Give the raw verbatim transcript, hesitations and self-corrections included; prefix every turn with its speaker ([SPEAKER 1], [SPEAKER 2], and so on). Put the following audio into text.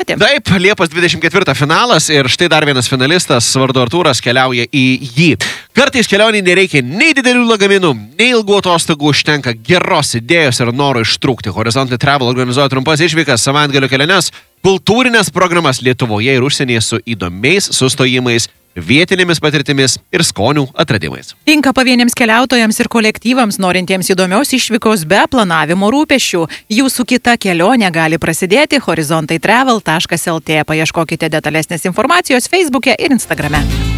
[SPEAKER 1] keliauti.
[SPEAKER 2] Taip, Liepos dvidešimt ketvirtą finalas ir štai dar vienas finalistas, vardu Artūras, keliauja į jį. Kartais kelionį nereikia nei didelių lagaminų, nei ilgų atostogų, užtenka geros idėjos ir noro ištrūkti. Horizontai Travel organizuoja trumpas išvykas, savaitgalio keliones, kultūrinės programas Lietuvoje ir užsienyje su įdomiais sustojimais, vietinėmis patirtimis ir skonių atradimais.
[SPEAKER 1] Tinka pavieniams keliautojams ir kolektyvams, norintiems įdomios išvykos be planavimo rūpesčių. Jūsų kita kelionė gali prasidėti horizontai travel taškas el tė. Paieškokite detalesnės informacijos Facebook'e ir Instagram'e.